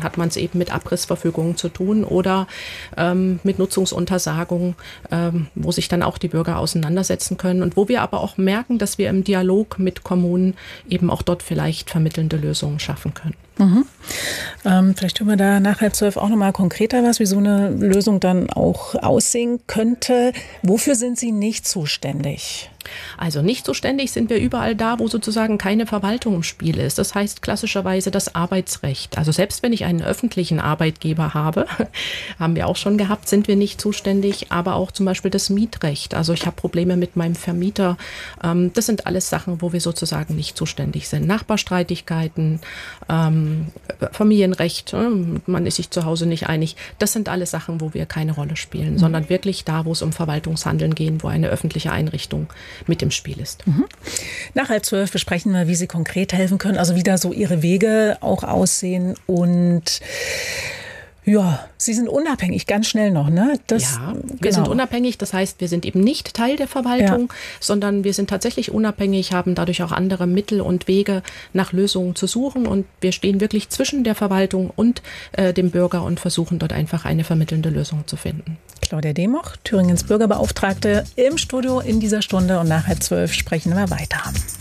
hat man es eben mit Abrissverfügungen zu tun oder mit Nutzungsuntersagungen, wo sich dann auch die Bürger auseinandersetzen können und wo wir aber auch merken, dass wir im Dialog mit Kommunen eben auch dort vielleicht vermittelnde Lösungen schaffen können. Vielleicht hören wir da nach 11:30 auch nochmal konkreter was, wie so eine Lösung dann auch aussehen könnte. Wofür sind Sie nicht zuständig? Also nicht zuständig sind wir überall da, wo sozusagen keine Verwaltung im Spiel ist. Das heißt klassischerweise das Arbeitsrecht. Also selbst wenn ich einen öffentlichen Arbeitgeber habe, haben wir auch schon gehabt, sind wir nicht zuständig, aber auch zum Beispiel das Mietrecht. Also ich habe Probleme mit meinem Vermieter. Das sind alles Sachen, wo wir sozusagen nicht zuständig sind. Nachbarstreitigkeiten, Familienrecht, man ist sich zu Hause nicht einig. Das sind alles Sachen, wo wir keine Rolle spielen, sondern wirklich da, wo es um Verwaltungshandeln geht, wo eine öffentliche Einrichtung mit im Spiel ist. Nach 11:30 besprechen wir, wie Sie konkret helfen können, also wie da so Ihre Wege auch aussehen und ja, Sie sind unabhängig, ganz schnell noch, ne? Wir sind unabhängig, das heißt, wir sind eben nicht Teil der Verwaltung, sondern wir sind tatsächlich unabhängig, haben dadurch auch andere Mittel und Wege, nach Lösungen zu suchen und wir stehen wirklich zwischen der Verwaltung und dem Bürger und versuchen dort einfach eine vermittelnde Lösung zu finden. Claudia Democh, Thüringens Bürgerbeauftragte, im Studio in dieser Stunde und nach 11:30 sprechen wir weiter.